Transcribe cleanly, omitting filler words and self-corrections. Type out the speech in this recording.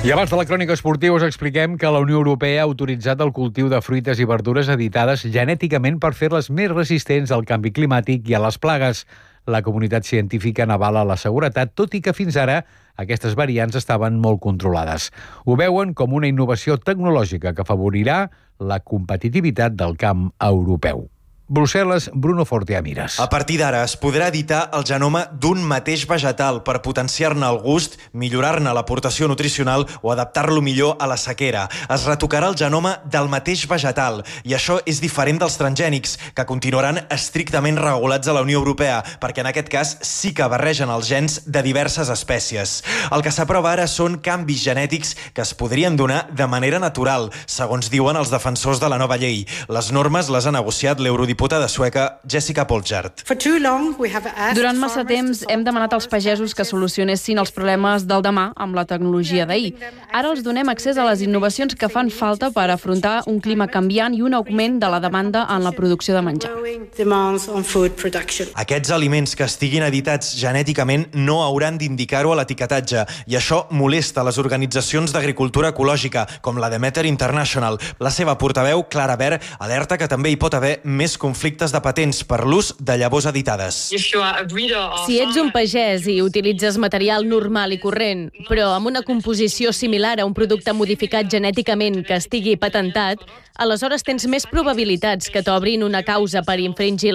I abans de la crònica esportiva us expliquem que la Unió Europea ha autoritzat el cultiu de fruites i verdures editades genèticament per fer-les més resistents al canvi climàtic i a les plagues. La comunitat científica n'avala la seguretat, tot i que fins ara aquestes variants estaven molt controlades. Ho veuen com una innovació tecnològica que afavorirà la competitivitat del camp europeu. Brussel·les, Bruno Forteamiras. A partir d'ara es podrà editar el genoma d'un mateix vegetal per potenciar-ne el gust, millorar-ne l'aportació nutricional o adaptar-lo millor a la sequera. Es retocarà el genoma del mateix vegetal i això és diferent dels transgènics, que continuaran estrictament regulats a la Unió Europea, perquè en aquest cas sí que barregen els gens de diverses espècies. El que s'aprova ara són canvis genètics que es podrien donar de manera natural, segons diuen els defensors de la nova llei. Les normes les ha negociat l'eurodiputada sueca Jessica Polchert. Durant massa temps hem demanat als pagesos que solucionessin els problemes del demà amb la tecnologia d'ahir. Ara els donem accés a les innovacions que fan falta per afrontar un clima canviant i un augment de la demanda en la producció de menjar. Aquests aliments que estiguin editats genèticament no hauran d'indicar-ho a l'etiquetatge i això molesta les organitzacions d'agricultura ecològica, com la Demeter International. La seva portaveu, Clara Ver, alerta que també hi pot haver més conflictes de patents per l'ús de llavors editades. Si ets un pagès i utilitzes material normal i corrent, però amb una composició similar a un producte modificat genèticament que estigui patentat, aleshores tens més probabilitats que t'obrin una causa per infringir